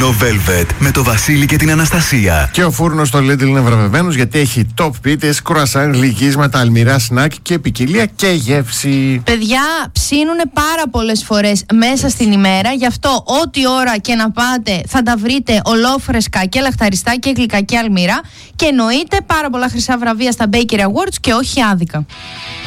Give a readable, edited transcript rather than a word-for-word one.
Πρωινό Velvet με το Βασίλη και την Αναστασία. Και ο φούρνος στο Lidl είναι βραβευμένος γιατί έχει top πίτες, κρουασάν, γλυκίσματα, αλμυρά σνακ και ποικιλία και γεύση. Παιδιά, ψήνουν πάρα πολλές φορές μέσα στην ημέρα. Γι' αυτό, ό,τι ώρα και να πάτε, θα τα βρείτε ολόφρεσκα και λαχταριστά και γλυκά και αλμυρά. Και εννοείται πάρα πολλά χρυσά βραβεία στα Bakery Awards και όχι άδικα.